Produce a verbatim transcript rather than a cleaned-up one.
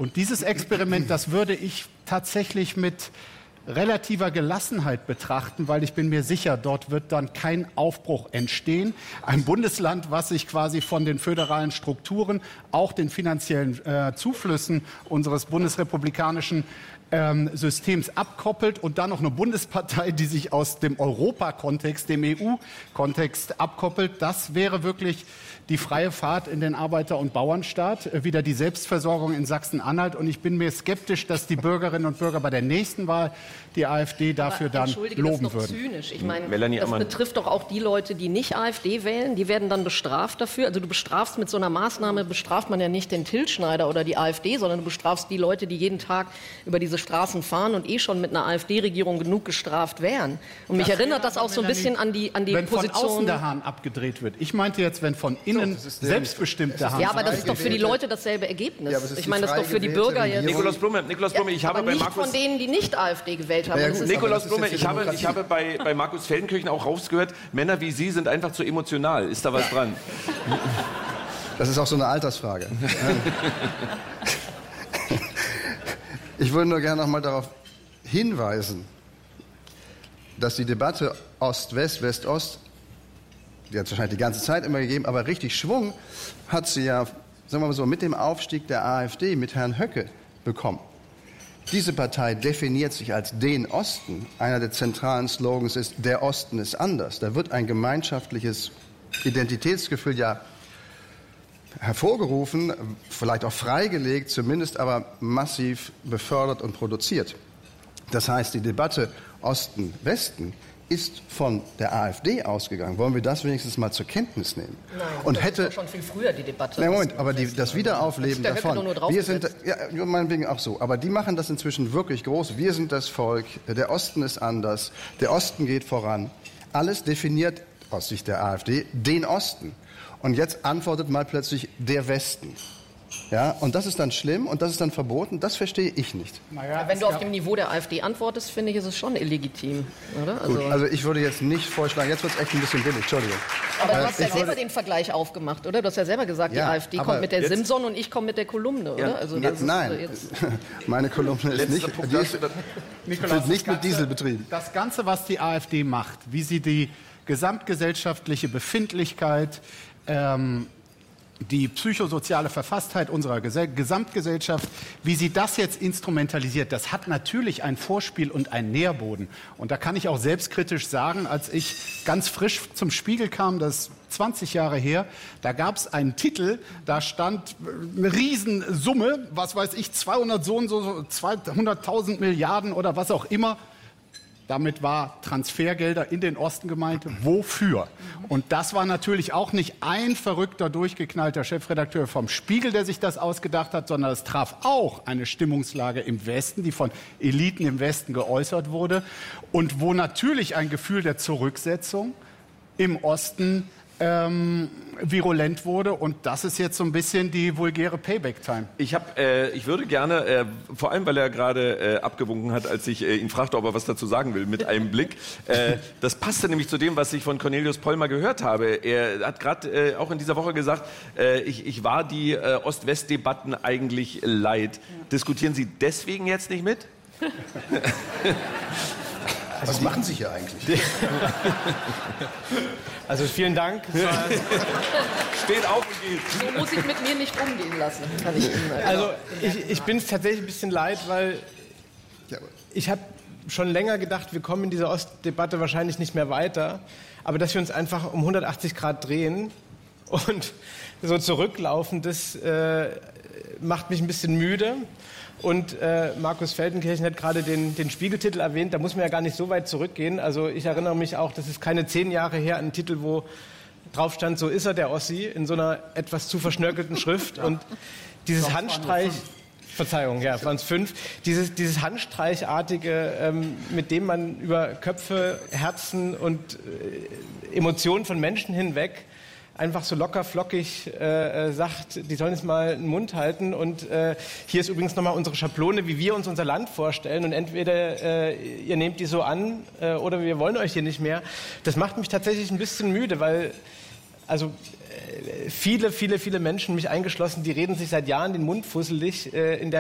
Und dieses Experiment, das würde ich tatsächlich mit relativer Gelassenheit betrachten, weil ich bin mir sicher, dort wird dann kein Aufbruch entstehen. Ein Bundesland, was sich quasi von den föderalen Strukturen, auch den finanziellen äh, Zuflüssen unseres bundesrepublikanischen ähm, Systems abkoppelt und dann noch eine Bundespartei, die sich aus dem Europakontext, dem E U-Kontext abkoppelt, das wäre wirklich die freie Fahrt in den Arbeiter- und Bauernstaat, äh, wieder die Selbstversorgung in Sachsen-Anhalt. Und ich bin mir skeptisch, dass die Bürgerinnen und Bürger bei der nächsten Wahl die AfD dafür Aber, dann loben das ist doch würden. zynisch. Ich meine, Melanie das Ammann. betrifft doch auch die Leute, die nicht AfD wählen. Die werden dann bestraft dafür. Also du bestrafst mit so einer Maßnahme, bestraft man ja nicht den Till Schneider oder die AfD, sondern du bestrafst die Leute, die jeden Tag über diese Straßen fahren und eh schon mit einer AfD-Regierung genug gestraft wären. Und mich Das erinnert wäre das auch so ein Melanie, bisschen an die, an die wenn Position... von außen der Hahn abgedreht wird. Ich meinte jetzt, wenn von innen So, das ist der- selbstbestimmt der Hahn. Ja, aber das ist doch für die gewählte- Leute dasselbe Ergebnis. Ja, aber es ist ich die meine, das ist doch für die frei gewählte Bürger jetzt... Regierung. Nikolaus Blume, Nikolaus Blume, ich aber habe bei nicht Markus... von denen, die nicht AfD gewählt haben. Ja, Das gut, ist aber Nikolaus das ist Blume, jetzt die ich habe, ich Demokratie. habe bei, bei Markus Feldenkirchen auch rausgehört, Männer wie Sie sind einfach zu emotional. Ist da was dran? Das ist auch so eine Altersfrage. Ich würde nur gerne noch mal darauf hinweisen, dass die Debatte Ost-West, West-Ost, die hat es wahrscheinlich die ganze Zeit immer gegeben, aber richtig Schwung hat sie ja, sagen wir mal so, mit dem Aufstieg der AfD, mit Herrn Höcke bekommen. Diese Partei definiert sich als den Osten. Einer der zentralen Slogans ist, der Osten ist anders. Da wird ein gemeinschaftliches Identitätsgefühl ja hervorgerufen, vielleicht auch freigelegt, zumindest aber massiv befördert und produziert. Das heißt, die Debatte Osten-Westen ist von der AfD ausgegangen. Wollen wir das wenigstens mal zur Kenntnis nehmen? Nein, und das hätte, ist doch schon viel früher die Debatte. Nein, Moment, aber die, das Wiederaufleben Das ist der davon. Höcke doch nur Wir sind, draufgesetzt. ja, meinetwegen auch so. Aber die machen das inzwischen wirklich groß. Wir sind das Volk. Der Osten ist anders. Der Osten geht voran. Alles definiert aus Sicht der AfD den Osten. Und jetzt antwortet mal plötzlich der Westen. Ja, und das ist dann schlimm und das ist dann verboten. Das verstehe ich nicht. Naja, Wenn es du auf gab- dem Niveau der AfD antwortest, finde ich, ist es schon illegitim, oder? Gut, also ich würde jetzt nicht vorschlagen, jetzt wird es echt ein bisschen billig, Entschuldigung. aber Äh, du hast ja ich selber würde- den Vergleich aufgemacht, oder? Du hast ja selber gesagt, Ja, die AfD aber kommt mit der jetzt- Simson und ich komme mit der Kolumne, oder? Also das Jetzt, ist nein, jetzt meine Kolumne ist Letzter nicht, Punkt die ist, dazu. Nikolaus, wird nicht das mit Diesel betrieben. Das Ganze, was die AfD macht, wie sie die gesamtgesellschaftliche Befindlichkeit, ähm, die psychosoziale Verfasstheit unserer Gesell Gesamtgesellschaft, wie sie das jetzt instrumentalisiert, das hat natürlich ein Vorspiel und einen Nährboden. Und da kann ich auch selbstkritisch sagen, als ich ganz frisch zum Spiegel kam, das ist zwanzig Jahre her, da gab es einen Titel, da stand eine Riesensumme, was weiß ich, zweihundert so und so, so zweihunderttausend Milliarden oder was auch immer. Damit war Transfergelder in den Osten gemeint. Wofür? Und das war natürlich auch nicht ein verrückter, durchgeknallter Chefredakteur vom Spiegel, der sich das ausgedacht hat, sondern es traf auch eine Stimmungslage im Westen, die von Eliten im Westen geäußert wurde und wo natürlich ein Gefühl der Zurücksetzung im Osten ähm, virulent wurde. Und das ist jetzt so ein bisschen die vulgäre Payback-Time. Ich, hab, äh, ich würde gerne, äh, vor allem weil er gerade äh, abgewunken hat, als ich äh, ihn fragte, ob er was dazu sagen will, mit einem Blick. Äh, das passte nämlich zu dem, was ich von Cornelius Pollmer gehört habe. Er hat gerade äh, auch in dieser Woche gesagt, äh, ich, ich war die äh, Ost-West-Debatten eigentlich leid. Diskutieren Sie deswegen jetzt nicht mit? Was machen Sie hier eigentlich? Also vielen Dank. Es war, Steht auf und geht. so muss ich mit mir nicht umgehen lassen, kann ich Ihnen sagen. also ich, ich bin es tatsächlich ein bisschen leid, weil Ja, aber- ich habe schon länger gedacht, wir kommen in dieser Ostdebatte wahrscheinlich nicht mehr weiter, aber dass wir uns einfach um hundertachtzig Grad drehen und so zurücklaufen, das äh, macht mich ein bisschen müde. Und äh, Markus Feldenkirchen hat gerade den, den Spiegeltitel erwähnt, da muss man ja gar nicht so weit zurückgehen. Also ich erinnere mich auch, das ist keine zehn Jahre her, ein Titel, wo drauf stand, so ist er, der Ossi, in so einer etwas zu verschnörkelten Schrift. Und dieses Handstreich... Verzeihung, ja, waren es fünf. Dieses, dieses Handstreichartige, ähm, mit dem man über Köpfe, Herzen und äh, Emotionen von Menschen hinweg einfach so locker flockig äh, äh, sagt, die sollen jetzt mal den Mund halten. Und äh, hier ist übrigens nochmal unsere Schablone, wie wir uns unser Land vorstellen. Und entweder äh, ihr nehmt die so an äh, oder wir wollen euch hier nicht mehr. Das macht mich tatsächlich ein bisschen müde, weil also viele, viele, viele Menschen, mich eingeschlossen, die reden sich seit Jahren den Mund fusselig äh, in der